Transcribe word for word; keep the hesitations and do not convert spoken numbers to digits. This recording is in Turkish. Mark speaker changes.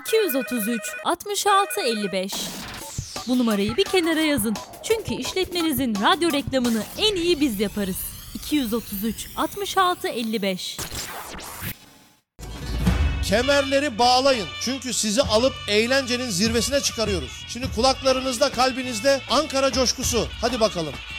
Speaker 1: iki yüz otuz üç altmış altı elli beş. Bu numarayı bir kenara yazın. Çünkü işletmenizin radyo reklamını en iyi biz yaparız. iki yüz otuz üç altmış altı elli beş.
Speaker 2: Kemerleri bağlayın. Çünkü sizi alıp eğlencenin zirvesine çıkarıyoruz. Şimdi kulaklarınızda, kalbinizde Ankara coşkusu. Hadi bakalım.